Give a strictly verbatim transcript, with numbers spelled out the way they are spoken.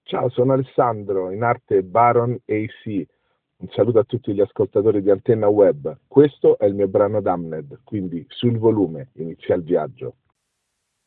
Ciao, sono Alessandro, in arte Baron A C. Un saluto a tutti gli ascoltatori di Antenna Web. Questo è il mio brano Damned, quindi sul volume inizia il viaggio.